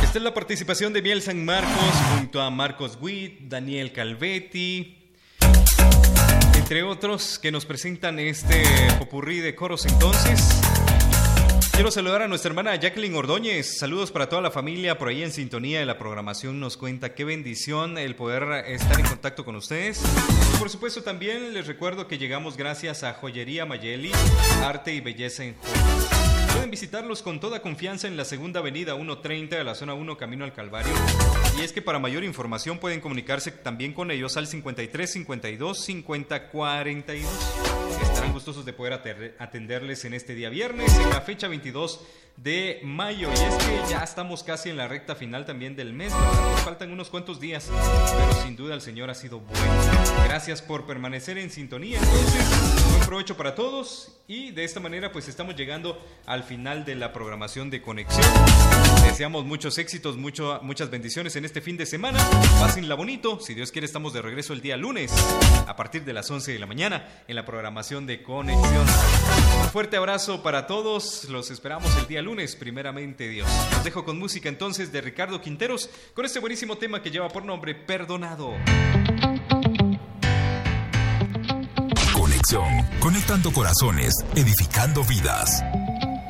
Esta es la participación de Miel San Marcos junto a Marcos Witt, Daniel Calvetti, entre otros que nos presentan este popurrí de coros. Entonces, quiero saludar a nuestra hermana Jacqueline Ordóñez. Saludos para toda la familia por ahí en sintonía de la programación. Nos cuenta qué bendición el poder estar en contacto con ustedes. Y por supuesto también les recuerdo que llegamos gracias a Joyería Mayeli, arte y belleza en joyas. Pueden visitarlos con toda confianza en la segunda avenida 130 de la zona 1 camino al Calvario. Y es que para mayor información pueden comunicarse también con ellos al 53 52 50 42. Estarán gustosos de poder atenderles en este día viernes, en la fecha 22 de mayo. Y es que ya estamos casi en la recta final también del mes, ¿verdad? Nos faltan unos cuantos días, pero sin duda el Señor ha sido bueno. Gracias por permanecer en sintonía. Entonces, buen provecho para todos. Y de esta manera pues estamos llegando al final de la programación de Conexión. Deseamos muchos éxitos, muchas bendiciones en este fin de semana. Pásenla bonito. Si Dios quiere, estamos de regreso el día lunes a partir de las 11 de la mañana en la programación de Conexión. Un fuerte abrazo para todos. Los esperamos el día lunes, primeramente Dios. Los dejo con música entonces de Ricardo Quinteros con este buenísimo tema que lleva por nombre Perdonado. Conexión, conectando corazones, edificando vidas.